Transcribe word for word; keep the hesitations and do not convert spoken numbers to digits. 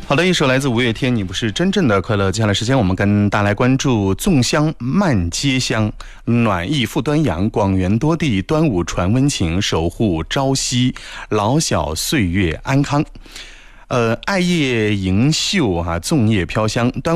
好的，一首来自五月天，你不是真正的快乐。接下来时间我们跟大家来关注粽香漫街香，暖意赴端阳，广元多地端午传温情，守护朝夕，老小岁月安康。呃，艾叶盈袖啊，粽叶飘香。端